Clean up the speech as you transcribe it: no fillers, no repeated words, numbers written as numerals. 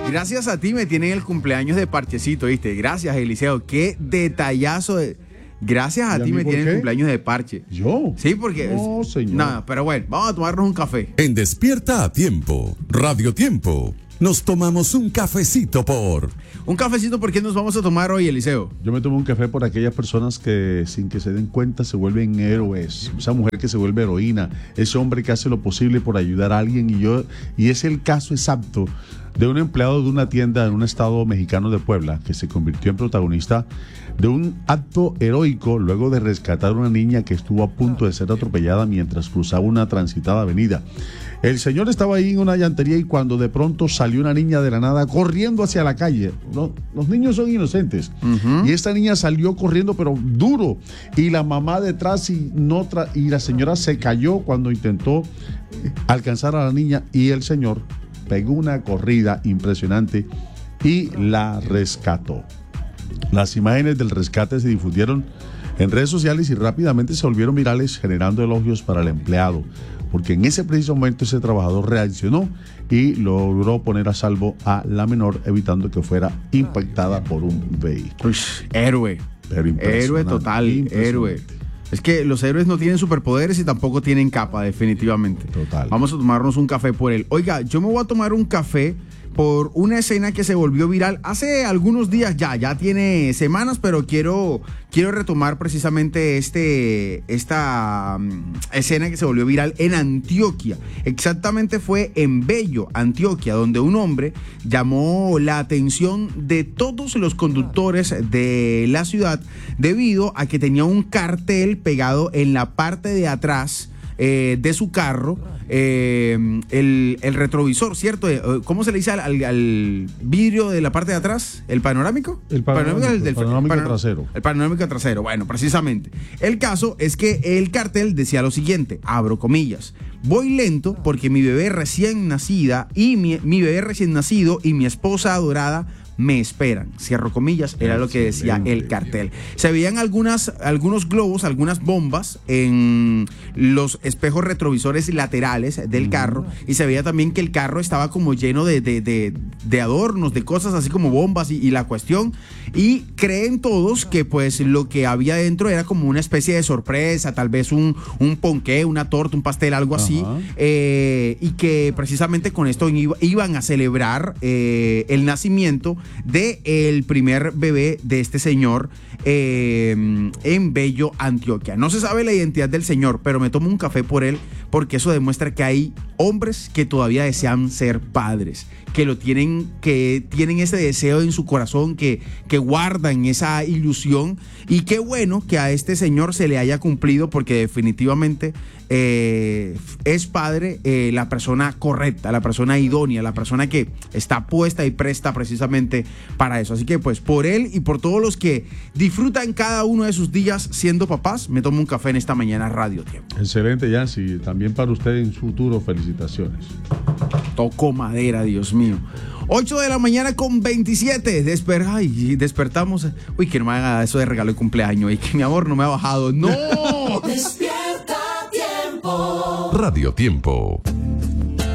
Gracias a ti me tienen el cumpleaños de parchecito, ¿viste? Gracias, Eliseo. Qué detallazo de... Gracias a ti me tienen el cumpleaños de parche. ¿Yo? Sí, porque... No, señor. Nada, pero bueno, vamos a tomarnos un café. En Despierta a Tiempo, Radio Tiempo, nos tomamos un cafecito por... Un cafecito, ¿por qué nos vamos a tomar hoy, Eliseo? Yo me tomo un café por aquellas personas que sin que se den cuenta se vuelven héroes. Esa mujer que se vuelve heroína, ese hombre que hace lo posible por ayudar a alguien. Y es el caso exacto de un empleado de una tienda en un estado mexicano de Puebla que se convirtió en protagonista de un acto heroico luego de rescatar a una niña que estuvo a punto de ser atropellada mientras cruzaba una transitada avenida. El señor estaba ahí en una llantería y cuando de pronto salió una niña de la nada corriendo hacia la calle. Los niños son inocentes. Y esta niña salió corriendo pero duro. Y la mamá detrás y la señora se cayó cuando intentó alcanzar a la niña y el señor pegó una corrida impresionante y la rescató. Las imágenes del rescate se difundieron en redes sociales y rápidamente se volvieron virales, generando elogios para el empleado, porque en ese preciso momento ese trabajador reaccionó y logró poner a salvo a la menor, evitando que fuera impactada por un vehículo. Héroe. Héroe total, héroe. Es que los héroes no tienen superpoderes y tampoco tienen capa, definitivamente. Total. Vamos a tomarnos un café por él. Oiga, yo me voy a tomar un café por una escena que se volvió viral hace algunos días ya tiene semanas, pero quiero retomar precisamente esta escena que se volvió viral en Antioquia. Exactamente fue en Bello, Antioquia, donde un hombre llamó la atención de todos los conductores de la ciudad debido a que tenía un cartel pegado en la parte de atrás de su carro, el retrovisor, ¿cierto? ¿Cómo se le dice al vidrio de la parte de atrás? ¿El panorámico? El panorámico trasero. El panorámico trasero, bueno, precisamente. El caso es que el cartel decía lo siguiente, abro comillas: voy lento porque mi bebé recién nacida y mi bebé recién nacido y mi esposa adorada me esperan. Cierro comillas, era lo que decía el cartel. Se veían algunos globos, algunas bombas en los espejos retrovisores laterales del carro, y se veía también que el carro estaba como lleno de adornos, de cosas así como bombas y la cuestión, y creen todos que pues lo que había dentro era como una especie de sorpresa, tal vez un ponqué, una torta, un pastel, algo así, y que precisamente con esto iban a celebrar el nacimiento de el primer bebé de este señor en Bello, Antioquia. No se sabe la identidad del señor, pero me tomo un café por él porque eso demuestra que hay hombres que todavía desean ser padres, que tienen ese deseo en su corazón, que guardan esa ilusión, y qué bueno que a este señor se le haya cumplido, porque definitivamente es padre la persona correcta, la persona idónea, la persona que está puesta y presta precisamente para eso. Así que pues por él y por todos los que disfrutan cada uno de sus días siendo papás, me tomo un café en esta mañana Radio Tiempo. Excelente, Yancy. También para usted en su futuro, felicitaciones. Toco madera, Dios mío. 8 de la mañana con 27. Despertamos. Uy, que no me haga eso de regalo de cumpleaños. Y que mi amor no me ha bajado. ¡No! Despierta Tiempo. Radio Tiempo.